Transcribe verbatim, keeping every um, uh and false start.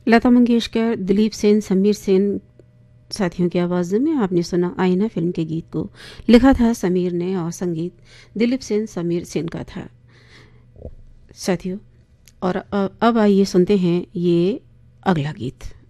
लता मंगेशकर, दिलीप सेन, समीर सेन साथियों की आवाज़ में आपने सुना आईना फिल्म के गीत को। लिखा था समीर ने और संगीत दिलीप सेन, समीर सेन का था साथियों। और अ- अब आइए सुनते हैं ये अगला गीत।